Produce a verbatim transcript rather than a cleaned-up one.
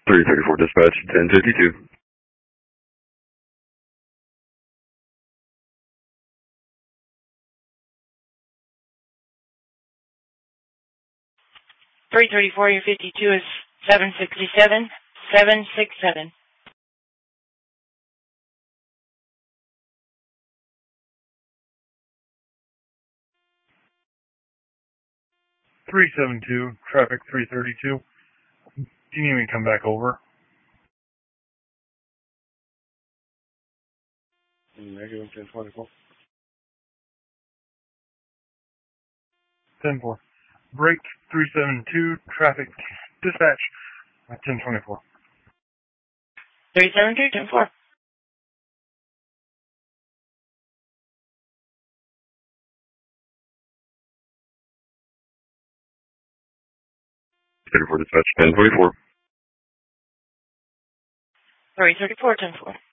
three thirty-four dispatch, ten fifty-two. three thirty-four, your fifty-two is seven sixty-seven, seven sixty-seven. three seventy-two, traffic three thirty-two. Do you need me to come back over? Negative ten twenty-four. ten four. Break three seventy-two, traffic dispatch ten twenty-four. three seventy-two, ten four. thirty-four dispatch, ten twenty-four. three thirty-four, ten four.